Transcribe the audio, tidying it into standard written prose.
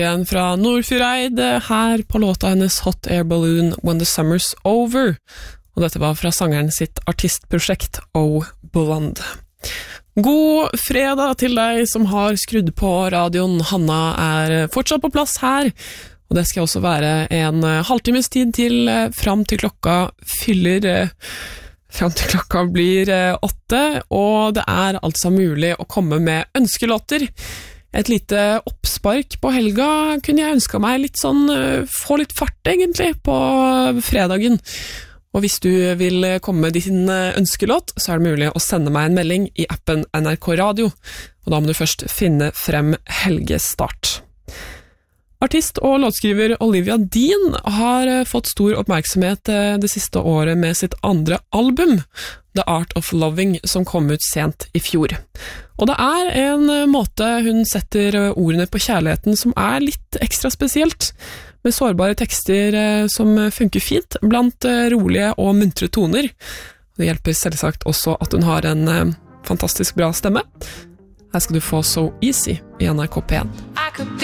igjen fra Nordfjordeid her på låta hennes Hot Air Balloon When the Summer's Over, og dette var fra sangeren sitt artistprosjekt Oh Blonde. God fredag til deg som har skrudd på radioen. Hanna er fortsatt på plass her, og det skal også være en halvtimes tid til fram til klokka blir 8, og det er altså mulig å komme med ønskelåter. Et lite oppspark på helga kunne jeg ønske meg litt sånn, få litt fart egentlig på fredagen. Og hvis du vil komme med din ønskelåt, så er det mulig å sende meg en melding i appen NRK Radio, og da må du først finne frem helgestart. Artist og låtskriver Olivia Dean har fått stor oppmerksomhet det siste året med sitt andre album, The Art of Loving, som kom ut sent i fjor. Og det er en måte hun setter ordene på kjærligheten som er litt ekstra spesielt, med sårbare tekster som funker fint, blant rolige og muntre toner. Det hjelper selvsagt også at hun har en fantastisk bra stemme. Her skal du få So Easy i NRK P1.